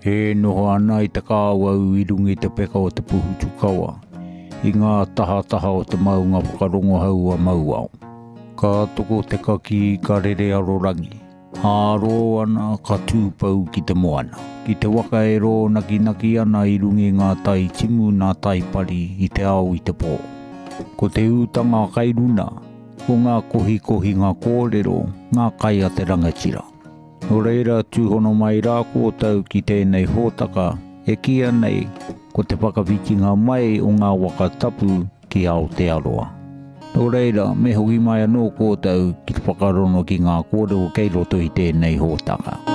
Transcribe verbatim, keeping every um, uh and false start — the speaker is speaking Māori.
E noho ana i te kāwau i rungi te peka o te puhutu kawa, i ngā taha taha o te maunga whakarongo haua mauao. Ka toko te kaki ka rere arorangi, hāro ana ka tūpau ki te moana. Ki te waka e ro naki naki ana i rungi ngā tai timu nā tai pari i te ao i te pō. Ko te ūtanga kairuna, ko ngā kohi kohi ngā kōrero, ngā kai a te rangatira. No reira tūhono mai rā kua tau ki tēnei hōtaka, e kia nei ko te whakawikinga mai o ngā waka tapu ki Aotearoa. No reira, me hoki mai anō kōtau ki te whakarono ki ngā kōrero kei roto i tēnei hōtaka.